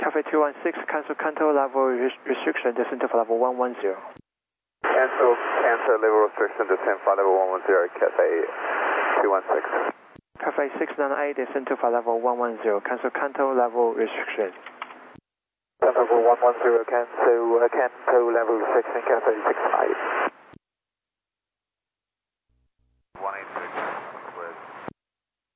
Cafe 216, cancel contour level restriction, descent to level 110. Cancel level restriction, descent for level 110, Cafe 216. Cafe 698, descent to level 110, cancel contour level restriction. Level 110, cancel contour level restriction, Cafe 698.